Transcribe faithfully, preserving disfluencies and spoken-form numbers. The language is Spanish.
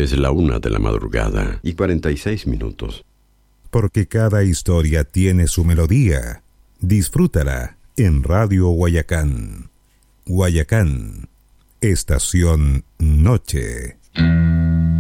Es la una de la madrugada y cuarenta y seis minutos. Porque cada historia tiene su melodía. Disfrútala en Radio Guayacán. Guayacán, Estación Noche.